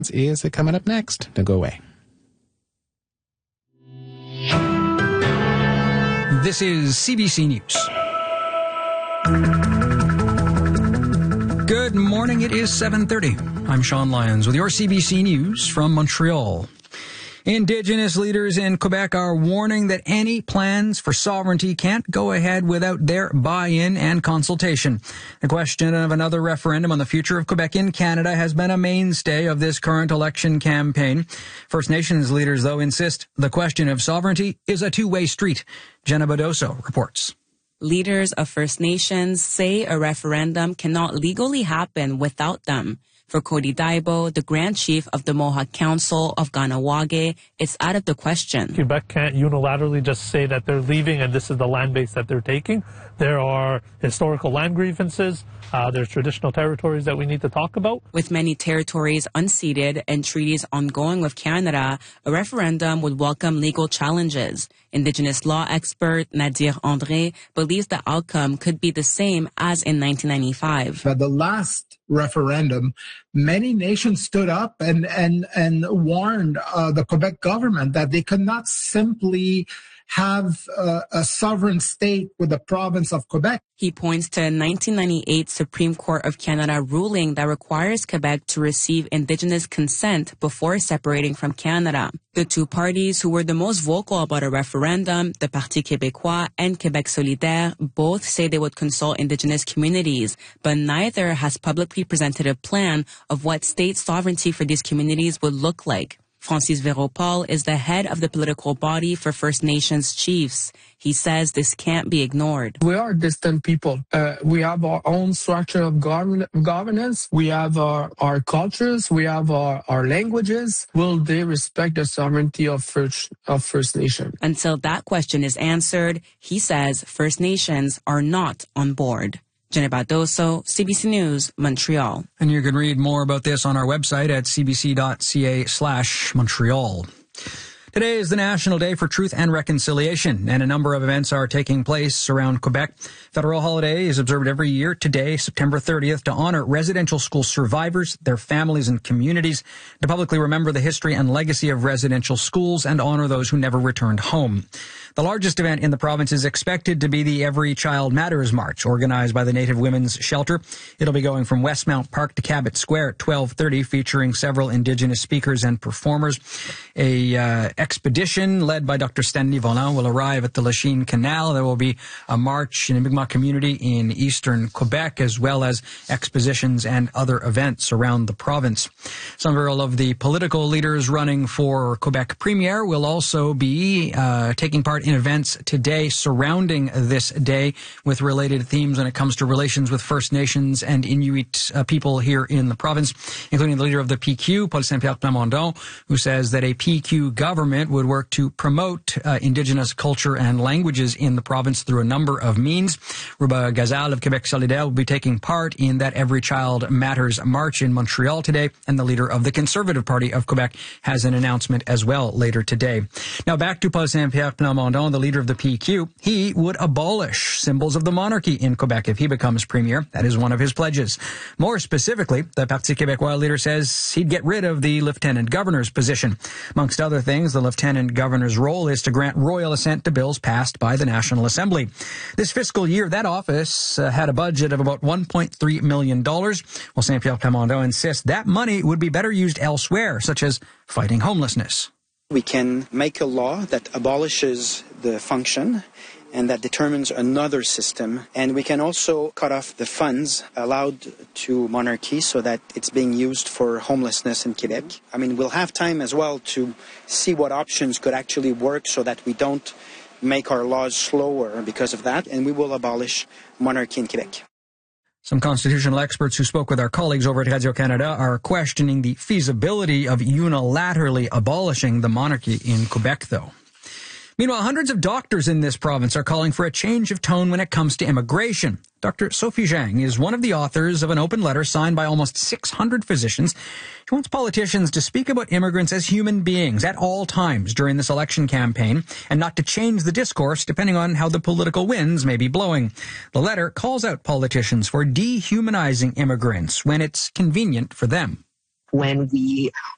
Is it coming up next? Don't go away. This is CBC News. Good morning. It is 7:30. I'm Sean Lyons with your CBC News from Montreal. Indigenous leaders in Quebec are warning that any plans for sovereignty can't go ahead without their buy-in and consultation. The question of another referendum on the future of Quebec in Canada has been a mainstay of this current election campaign. First Nations leaders, though, insist the question of sovereignty is a two-way street. Jenna Badoso reports. Leaders of First Nations say a referendum cannot legally happen without them. For Cody Daibo, the Grand Chief of the Mohawk Council of Kahnawake, it's out of the question. Quebec can't unilaterally just say that they're leaving and this is the land base that they're taking. There are historical land grievances. There's traditional territories that we need to talk about. With many territories unceded and treaties ongoing with Canada, a referendum would welcome legal challenges. Indigenous law expert Nadir André believes the outcome could be the same as in 1995. At the last referendum, many nations stood up and warned the Quebec government that they could not simply have a sovereign state with the province of Quebec. He points to a 1998 Supreme Court of Canada ruling that requires Quebec to receive Indigenous consent before separating from Canada. The two parties who were the most vocal about a referendum, the Parti québécois and Québec solidaire, both say they would consult Indigenous communities, but neither has publicly presented a plan of what state sovereignty for these communities would look like. Francis Véropal is the head of the political body for First Nations chiefs. He says this can't be ignored. We are distant people. We have our own structure of governance. We have our cultures. We have our languages. Will they respect the sovereignty of First Nation? Until that question is answered, he says First Nations are not on board. Jenna Badoso, CBC News, Montreal. And you can read more about this on our website at cbc.ca/Montreal. Today is the National Day for Truth and Reconciliation, and a number of events are taking place around Quebec. Federal holiday is observed every year today, September 30th, to honor residential school survivors, their families and communities, to publicly remember the history and legacy of residential schools, and honor those who never returned home. The largest event in the province is expected to be the Every Child Matters March, organized by the Native Women's Shelter. It'll be going from Westmount Park to Cabot Square at 12:30, featuring several Indigenous speakers and performers. A expedition led by Dr. Stanley Volant will arrive at the Lachine Canal. There will be a march in the Mi'kmaq community in eastern Quebec, as well as expositions and other events around the province. Several of the political leaders running for Quebec Premier will also be taking part in events today surrounding this day with related themes when it comes to relations with First Nations and Inuit people here in the province, including the leader of the PQ, Paul Saint-Pierre Plamondon, who says that a PQ government would work to promote Indigenous culture and languages in the province through a number of means. Ruba Gazal of Québec solidaire will be taking part in that Every Child Matters March in Montreal today, and the leader of the Conservative Party of Quebec has an announcement as well later today. Now back to Paul Saint-Pierre Plamondon, the leader of the PQ. He would abolish symbols of the monarchy in Quebec if he becomes premier. That is one of his pledges. More specifically, the Parti québécois leader says he'd get rid of the lieutenant governor's position. Amongst other things, the lieutenant governor's role is to grant royal assent to bills passed by the National Assembly. This fiscal year, that office had a budget of about $1.3 million, while Saint-Pierre Plamondon insists that money would be better used elsewhere, such as fighting homelessness. We can make a law that abolishes the function and that determines another system. And we can also cut off the funds allowed to monarchy so that it's being used for homelessness in Quebec. I mean, we'll have time as well to see what options could actually work so that we don't make our laws slower because of that, and we will abolish monarchy in Quebec. Some constitutional experts who spoke with our colleagues over at Radio-Canada are questioning the feasibility of unilaterally abolishing the monarchy in Quebec, though. Meanwhile, hundreds of doctors in this province are calling for a change of tone when it comes to immigration. Dr. Sophie Zhang is one of the authors of an open letter signed by almost 600 physicians. She wants politicians to speak about immigrants as human beings at all times during this election campaign and not to change the discourse depending on how the political winds may be blowing. The letter calls out politicians for dehumanizing immigrants when it's convenient for them. When we